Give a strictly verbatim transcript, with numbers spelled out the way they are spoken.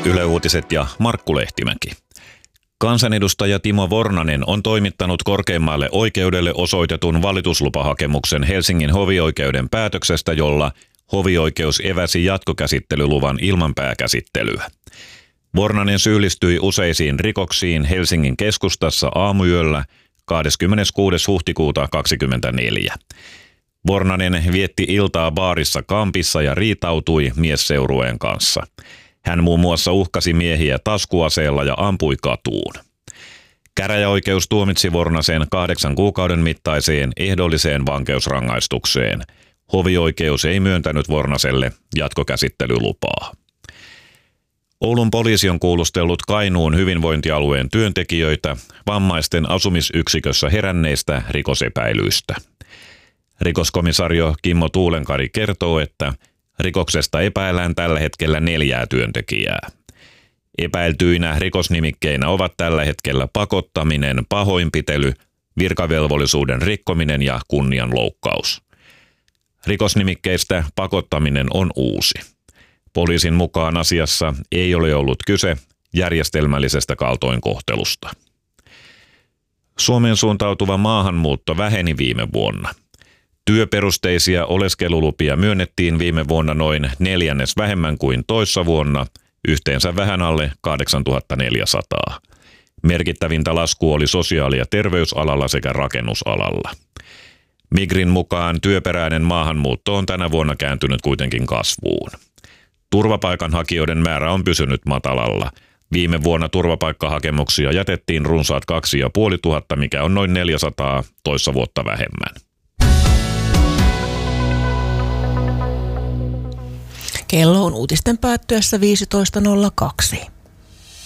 Yle Uutiset ja Markku Lehtimäki. Kansanedustaja Timo Vornanen on toimittanut korkeimmalle oikeudelle osoitetun valituslupahakemuksen Helsingin hovioikeuden päätöksestä, jolla hovioikeus eväsi jatkokäsittelyluvan ilman pääkäsittelyä. Vornanen syyllistyi useisiin rikoksiin Helsingin keskustassa aamuyöllä kahdeskymmeneskuudes huhtikuuta kaksikymmentäneljä. Vornanen vietti iltaa baarissa Kampissa ja riitautui miesseurueen kanssa. Hän muun muassa uhkasi miehiä taskuaseella ja ampui katuun. Käräjäoikeus tuomitsi Vornasen kahdeksan kuukauden mittaiseen ehdolliseen vankeusrangaistukseen. Hovioikeus ei myöntänyt Vornaselle jatkokäsittelylupaa. Oulun poliisi on kuulustellut Kainuun hyvinvointialueen työntekijöitä vammaisten asumisyksikössä heränneistä rikosepäilyistä. Rikoskomisario Kimmo Tuulenkari kertoo, että rikoksesta epäillään tällä hetkellä neljää työntekijää. Epäiltyinä rikosnimikkeinä ovat tällä hetkellä pakottaminen, pahoinpitely, virkavelvollisuuden rikkominen ja kunnianloukkaus. Rikosnimikkeistä pakottaminen on uusi. Poliisin mukaan asiassa ei ole ollut kyse järjestelmällisestä kaltoinkohtelusta. Suomeen suuntautuva maahanmuutto väheni viime vuonna. Työperusteisia oleskelulupia myönnettiin viime vuonna noin neljännes vähemmän kuin toissa vuonna, yhteensä vähän alle kahdeksantuhattaneljäsataa. Merkittävintä laskua oli sosiaali- ja terveysalalla sekä rakennusalalla. Migrin mukaan työperäinen maahanmuutto on tänä vuonna kääntynyt kuitenkin kasvuun. Turvapaikanhakijoiden määrä on pysynyt matalalla. Viime vuonna turvapaikkahakemuksia jätettiin runsaat kaksi ja puoli tuhatta, mikä on noin neljäsataa toissa vuotta vähemmän. Kello on uutisten päättyessä viisitoista nolla kaksi.